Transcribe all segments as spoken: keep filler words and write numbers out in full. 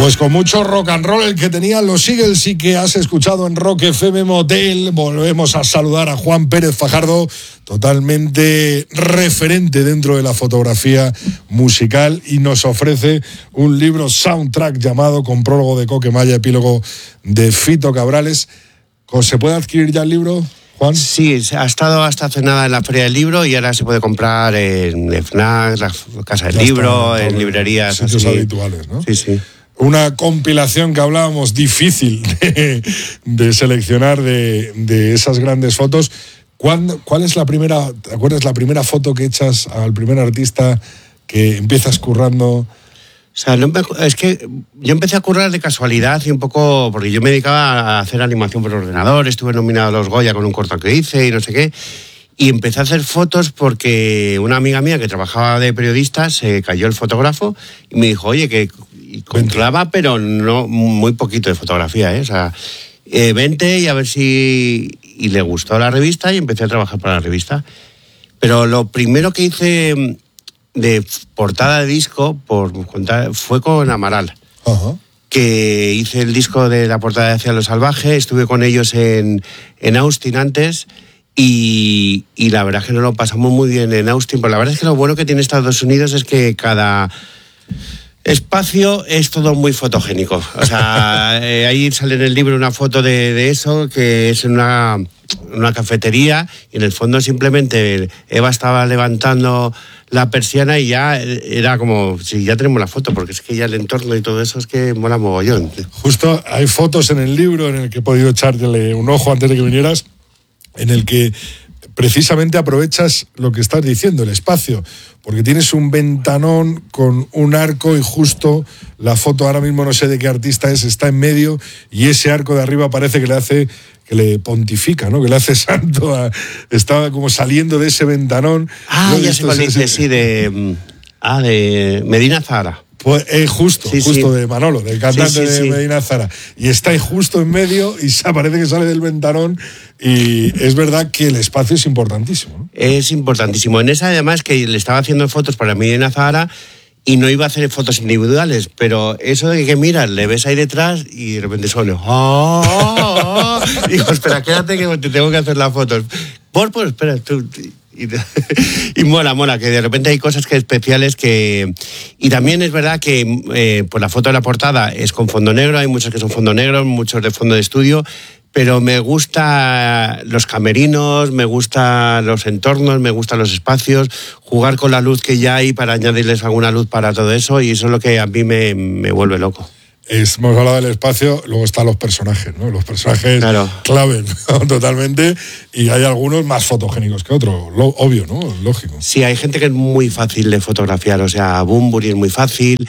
Pues con mucho rock and roll el que tenían los Eagles y que has escuchado en Rock F M Motel. Volvemos a saludar a Juan Pérez Fajardo, totalmente referente dentro de la fotografía musical, y nos ofrece un libro soundtrack llamado, con prólogo de Coque Maya, epílogo de Fito Cabrales. ¿Se puede adquirir ya el libro, Juan? Sí, ha estado hasta hace nada en la Feria del Libro y ahora se puede comprar en FNAC, la Casa del ya Libro, está, en librerías sitios así. habituales, ¿no? Sí, sí. Una compilación que hablábamos difícil de, de seleccionar de, de esas grandes fotos. ¿Cuándo, ¿Cuál es la primera, te acuerdas, la primera foto que echas al primer artista que empiezas currando? O sea, no, es que yo empecé a currar de casualidad y un poco, porque yo me dedicaba a hacer animación por ordenador, estuve nominado a los Goya con un corto que hice y no sé qué, y empecé a hacer fotos porque una amiga mía que trabajaba de periodista se cayó el fotógrafo y me dijo, oye, que controlaba, pero no muy poquito de fotografía, ¿eh? O sea, eh, vente y a ver si... Y le gustó la revista y empecé a trabajar para la revista. Pero lo primero que hice de portada de disco por contar, fue con Amaral. Uh-huh. Que hice el disco de la portada de Hacia lo Salvaje, estuve con ellos en, en Austin antes y, y la verdad es que nos lo pasamos muy bien en Austin. Pero la verdad es que lo bueno que tiene Estados Unidos es que cada espacio es todo muy fotogénico. O sea, eh, ahí sale en el libro una foto de, de eso, que es en una, una cafetería, y en el fondo simplemente Eva estaba levantando la persiana y ya era como, sí, ya tenemos la foto, porque es que ya el entorno y todo eso es que mola mogollón. Justo hay fotos en el libro en el que he podido echarle un ojo antes de que vinieras, en el que precisamente aprovechas lo que estás diciendo, el espacio, porque tienes un ventanón con un arco y justo la foto, ahora mismo no sé de qué artista es, está en medio y ese arco de arriba parece que le hace, que le pontifica, ¿no? Que le hace santo, a, estaba como saliendo de ese ventanón. Ah, ya sé cuál dice, sí, de, ah, de Medina Zahara. Pues eh, justo, sí, justo sí. de Manolo, del cantante sí, sí, de Medina Zahara. Y está ahí justo en medio y se parece que sale del ventanón, y es verdad que el espacio es importantísimo, ¿no? Es importantísimo. En esa, además, que le estaba haciendo fotos para Medina Zahara y no iba a hacer fotos individuales, pero eso de que miras, le ves ahí detrás y de repente suena. ¡Oh, oh, oh! Digo, espera, quédate que te tengo que hacer las fotos. Por, por, espera, tú... Y, y mola, mola, que de repente hay cosas que especiales que... Y también es verdad que eh, pues la foto de la portada es con fondo negro, hay muchos que son fondo negro, muchos de fondo de estudio, pero me gusta los camerinos, me gustan los entornos, me gustan los espacios, jugar con la luz que ya hay para añadirles alguna luz para todo eso, y eso es lo que a mí me, me vuelve loco. Es, hemos hablado del espacio, luego están los personajes, ¿no? Los personajes claro. clave, ¿no? Totalmente, y hay algunos más fotogénicos que otros, lo, obvio, ¿no? Lógico. Sí, hay gente que es muy fácil de fotografiar, o sea, Bunbury es muy fácil,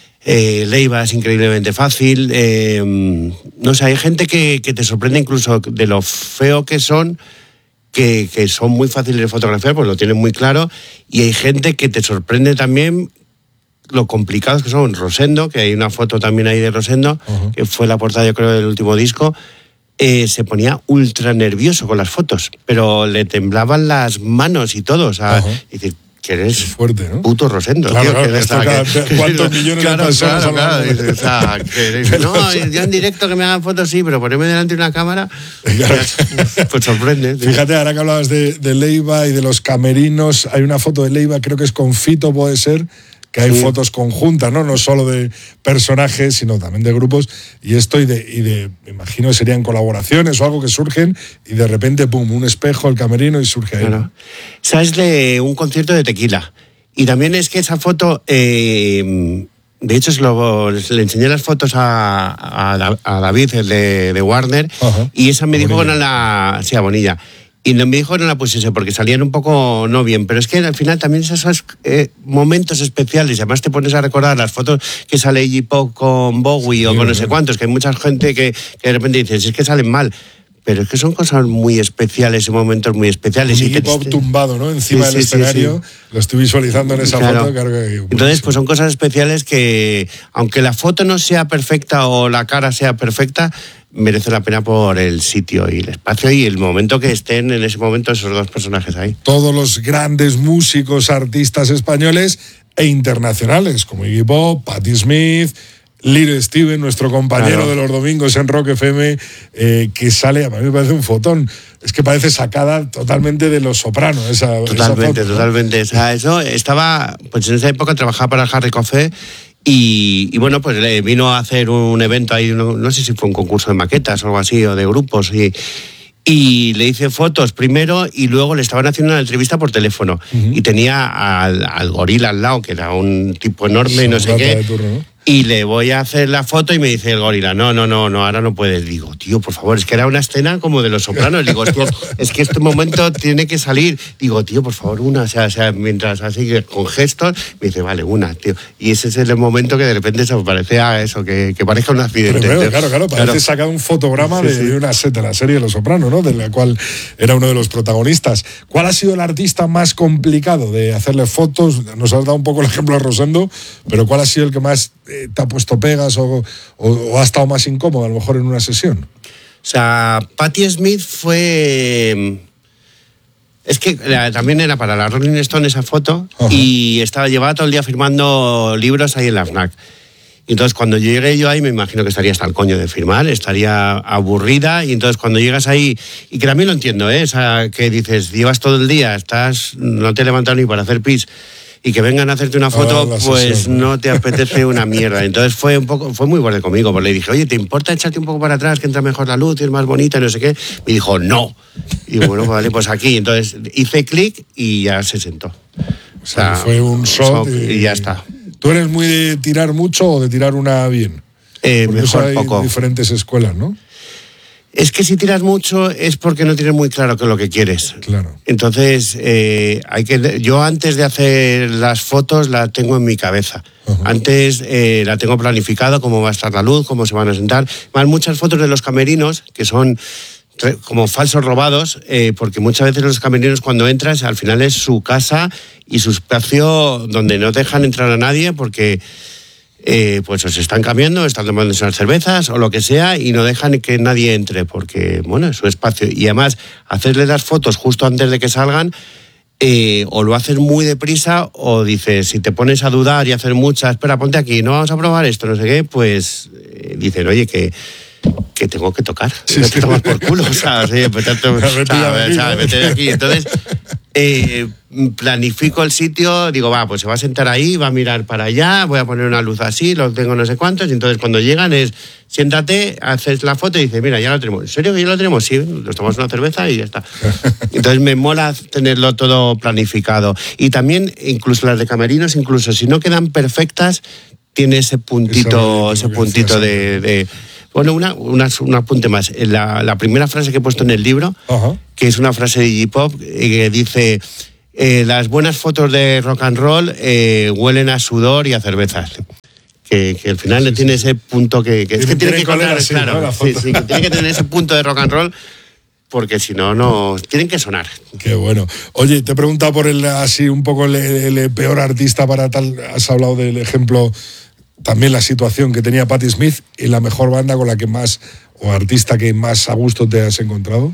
eh, Leiva es increíblemente fácil, eh, no sé, hay gente que, que te sorprende incluso de lo feo que son, que, que son muy fáciles de fotografiar, pues lo tienen muy claro, y hay gente que te sorprende también lo complicados que son. Rosendo, que hay una foto también ahí de Rosendo, uh-huh. que fue la portada, yo creo, del último disco, eh, se ponía ultra nervioso con las fotos, pero le temblaban las manos y todo, o sea, uh-huh. y decir, que eres fuerte, ¿no? puto Rosendo, claro, tío. Claro, que esto cada, que, ¿cuántos millones claro, de personas claro, claro, claro, o sea, que eres, no, yo en directo que me hagan fotos sí, pero ponerme delante de una cámara, claro. Pues sorprende. Tío. Fíjate, ahora que hablabas de, de Leiva y de los camerinos, hay una foto de Leiva, creo que es con Fito, puede ser, que hay sí. fotos conjuntas, ¿no? No solo de personajes, sino también de grupos, y esto y de, y de, me imagino que serían colaboraciones o algo que surgen, y de repente, pum, un espejo, el camerino, y surge ahí. Claro. ¿Sabes de un concierto de Tequila? Y también es que esa foto, eh, de hecho, se lo, le enseñé las fotos a, a, a David, el de, de Warner, uh-huh. y esa me dijo que no la... Sí, a Bonilla. Y me dijo que no la pusiese porque salían un poco no bien, pero es que al final también esos eh, momentos especiales, y además te pones a recordar las fotos que sale Iggy Pop con Bowie sí, o con no sé cuántos, que hay mucha gente que, que de repente dice, si es que salen mal, pero es que son cosas muy especiales y momentos muy especiales. Iggy Pop te... tumbado, ¿no? Encima sí, del sí, escenario, sí, sí. Lo estoy visualizando en esa claro. foto. Claro que entonces, pues son cosas especiales que, aunque la foto no sea perfecta o la cara sea perfecta, merece la pena por el sitio y el espacio y el momento que estén en ese momento esos dos personajes ahí. Todos los grandes músicos, artistas españoles e internacionales, como Iggy Pop, Patti Smith, Little Steven, nuestro compañero Claro. de los domingos en Rock F M, eh, que sale, a mí me parece un fotón. Es que parece sacada totalmente de Los Sopranos, esa, Totalmente, esa foto, ¿no? totalmente. O sea, eso estaba, pues en esa época trabajaba para el Harry Coffee y, y bueno, pues le vino a hacer un evento ahí, no, no sé si fue un concurso de maquetas o algo así, o de grupos, y, y le hice fotos primero y luego le estaban haciendo una entrevista por teléfono. Uh-huh. Y tenía al, al gorila al lado, que era un tipo enorme y no sé qué. Turno, ¿no? Y le voy a hacer la foto y me dice el gorila, no, no, no, no, ahora no puedes. Digo, tío, por favor, es que era una escena como de Los Sopranos. Digo, hostia, es que este momento tiene que salir. Digo, tío, por favor, una. O sea, o sea, mientras así con gestos, me dice, vale, una, tío. Y ese es el momento que de repente se parece a eso, que, que parezca un accidente. Pero, pero, claro, claro, parece claro. sacado un fotograma sí, sí. de una de la serie de Los Sopranos, ¿no? De la cual era uno de los protagonistas. ¿Cuál ha sido el artista más complicado de hacerle fotos? Nos has dado un poco el ejemplo de Rosendo, pero ¿cuál ha sido el que más eh, te ha puesto pegas o, o, o ha estado más incómodo a lo mejor en una sesión? O sea, Patti Smith fue... Es que también era para la Rolling Stone esa foto. Ajá. Y estaba llevaba todo el día firmando libros ahí en la FNAC. Y entonces cuando llegué yo ahí me imagino que estaría hasta el coño de firmar, estaría aburrida, y entonces cuando llegas ahí, y que también lo entiendo, ¿eh? O sea, que dices, llevas todo el día, estás, no te he levantado ni para hacer pis, y que vengan a hacerte una foto, oh, pues sesión, ¿no? no te apetece una mierda. Entonces fue un poco, fue muy borde conmigo, porque le dije, oye, ¿te importa echarte un poco para atrás, que entra mejor la luz y es más bonita y no sé qué? Me dijo, no. Y bueno, vale, pues aquí. Entonces hice clic y ya se sentó. O sea, fue un shot y, y ya está. ¿Tú eres muy de tirar mucho o de tirar una bien? Eh, mejor hay poco. Diferentes escuelas, ¿no? Es que si tiras mucho es porque no tienes muy claro qué es lo que quieres. Claro. Entonces, eh, hay que, yo antes de hacer las fotos la tengo en mi cabeza. Uh-huh. Antes eh, la tengo planificado, cómo va a estar la luz, cómo se van a sentar. Más muchas fotos de los camerinos, que son como falsos robados, eh, porque muchas veces los camerinos cuando entras, al final es su casa y su espacio donde no dejan entrar a nadie porque... Eh, pues os están cambiando, están tomando unas cervezas o lo que sea y no dejan que nadie entre porque, bueno, es su espacio. Y además, hacerle las fotos justo antes de que salgan, eh, o lo haces muy deprisa o dices, si te pones a dudar y hacer muchas, espera, ponte aquí, no vamos a probar esto, no sé qué, pues eh, dicen, oye, que... que tengo que tocar, sí, sí. Tomar por culo, o sea, sí, pues, tanto, o sea, vete de aquí. Entonces, eh, planifico el sitio, digo, va, pues se va a sentar ahí, va a mirar para allá, voy a poner una luz así, lo tengo no sé cuántos, y entonces cuando llegan es, siéntate, haces la foto y dices, mira, ya lo tenemos. ¿En serio que ya lo tenemos? Sí, nos tomamos una cerveza y ya está. Entonces me mola tenerlo todo planificado. Y también, incluso las de camerinos, incluso si no quedan perfectas, tiene ese puntito, ese puntito de... de Bueno, una, una, un apunte más. La, la primera frase que he puesto en el libro, uh-huh. que es una frase de Iggy Pop, eh, que dice, eh, las buenas fotos de rock and roll eh, huelen a sudor y a cervezas. Que, que al final sí, tiene sí. ese punto que, que, es que tiene que contar, así, claro, ¿no? sí, sí, que tiene que tener ese punto de rock and roll, porque si no, no tienen que sonar. Qué bueno. Oye, te he preguntado por el así un poco el, el peor artista para tal, has hablado del ejemplo... También la situación que tenía Patti Smith y la mejor banda con la que más, o artista que más a gusto te has encontrado.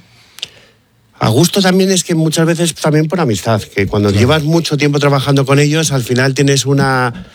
A gusto también es que muchas veces también por amistad, que cuando claro. llevas mucho tiempo trabajando con ellos, al final tienes una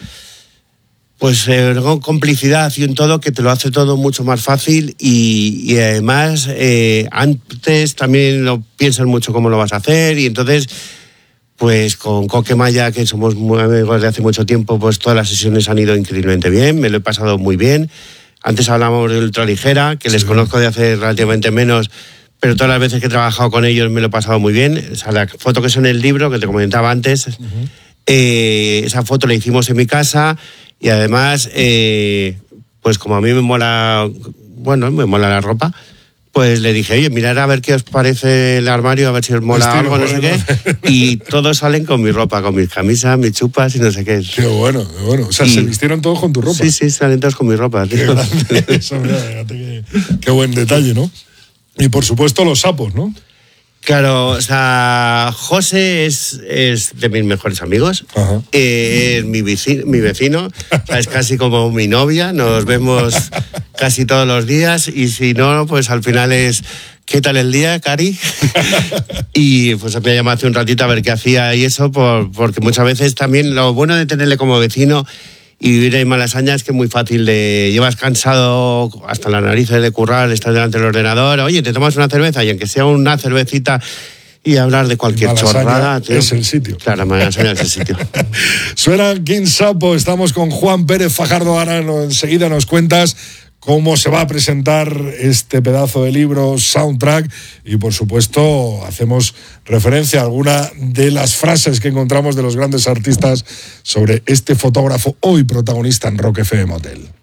pues eh, complicidad y un todo que te lo hace todo mucho más fácil y, y además eh, antes también lo piensan mucho cómo lo vas a hacer y entonces... Pues con Coque Maya, que somos muy amigos de hace mucho tiempo, pues todas las sesiones han ido increíblemente bien, me lo he pasado muy bien. Antes hablábamos de Ultraligera, que les sí. conozco de hace relativamente menos, pero todas las veces que he trabajado con ellos me lo he pasado muy bien. O sea, la foto que es en el libro, que te comentaba antes, uh-huh. eh, esa foto la hicimos en mi casa y además, eh, pues como a mí me mola, bueno, me mola la ropa, pues le dije, oye, mirad a ver qué os parece el armario, a ver si os mola Estilo, algo, no sé qué. Y todos salen con mi ropa, con mis camisas, mis chupas y no sé qué. Qué bueno, qué bueno. O sea, y... se vistieron todos con tu ropa. Sí, sí, salen todos con mi ropa. Qué tío. grande eso, mira, fíjate qué, qué buen detalle, ¿no? Y por supuesto los sapos, ¿no? Claro, o sea, José es, es de mis mejores amigos, eh, es mi vecino, mi vecino o sea, es casi como mi novia, nos vemos casi todos los días y si no, pues al final es, ¿qué tal el día, Cari? Y pues me llamado hace un ratito a ver qué hacía y eso, por, porque muchas veces también lo bueno de tenerle como vecino Y vivir en Malasaña es que es muy fácil de... Llevas cansado hasta las narices de currar, estás delante del ordenador, oye, te tomas una cerveza y aunque sea una cervecita y hablar de cualquier chorrada... Tío, es el sitio. Claro, Malasaña es el sitio. Suena King Sapo, estamos con Juan Pérez Fajardo, ahora enseguida nos cuentas cómo se va a presentar este pedazo de libro, Soundtrack, y por supuesto hacemos referencia a alguna de las frases que encontramos de los grandes artistas sobre este fotógrafo hoy protagonista en Rock F M Hotel.